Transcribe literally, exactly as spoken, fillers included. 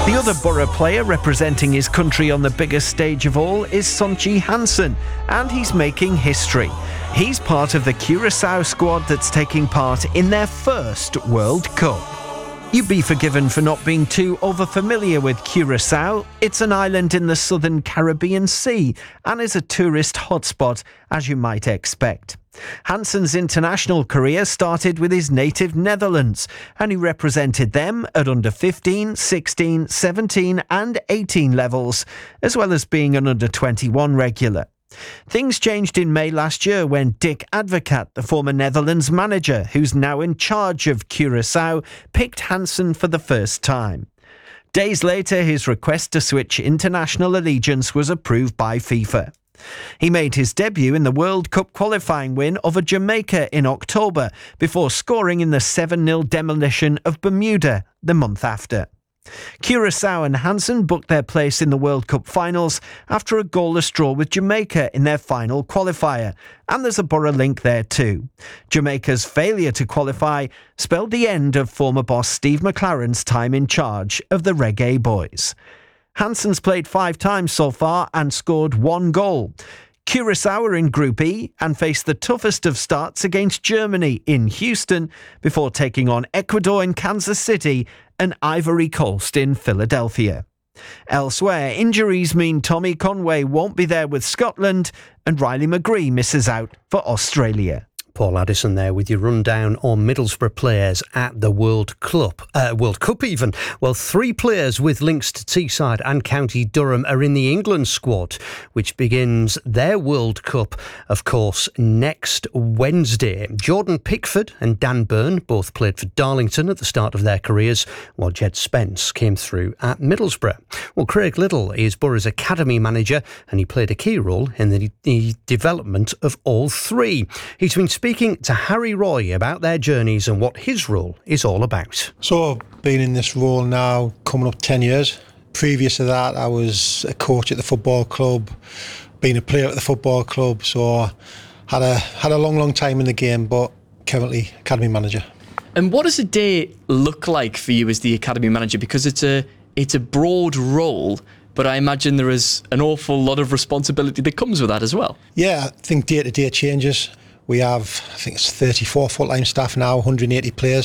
The other Borough player representing his country on the biggest stage of all is Sonchi Hansen, and he's making history. He's part of the Curaçao squad that's taking part in their first World Cup. You'd be forgiven for not being too over-familiar with Curaçao. It's an island in the southern Caribbean Sea and is a tourist hotspot, as you might expect. Hansen's international career started with his native Netherlands, and he represented them at under fifteen, sixteen, seventeen and eighteen levels, as well as being an under twenty-one regular. Things changed in May last year when Dick Advocaat, the former Netherlands manager, who's now in charge of Curaçao, picked Hansen for the first time. Days later, his request to switch international allegiance was approved by FIFA. He made his debut in the World Cup qualifying win over Jamaica in October, before scoring in the seven nil demolition of Bermuda the month after. Curaçao and Hansen booked their place in the World Cup finals after a goalless draw with Jamaica in their final qualifier, and there's a Borough link there too. Jamaica's failure to qualify spelled the end of former boss Steve McLaren's time in charge of the Reggae Boys. Hansen's played five times so far and scored one goal. Curaçao are in Group E and face the toughest of starts against Germany in Houston before taking on Ecuador in Kansas City and Ivory Coast in Philadelphia. Elsewhere, injuries mean Tommy Conway won't be there with Scotland and Riley McGree misses out for Australia. Paul Addison there with your rundown on Middlesbrough players at the World Cup. Uh, World Cup even. Well, three players with links to Teesside and County Durham are in the England squad, which begins their World Cup, of course, next Wednesday. Jordan Pickford and Dan Burn both played for Darlington at the start of their careers, while Jed Spence came through at Middlesbrough. Well, Craig Little is Borough's academy manager, and he played a key role in the, the development of all three. He's been speaking to Harry Roy about their journeys and what his role is all about. So I've been in this role now coming up ten years. Previous to that, I was a coach at the football club, been a player at the football club, so had a had a long, long time in the game, but currently academy manager. And what does a day look like for you as the academy manager? Because it's a it's a broad role, but I imagine there is an awful lot of responsibility that comes with that as well. Yeah, I think day-to-day changes. We have, I think it's thirty-four full-time staff now, one hundred eighty players.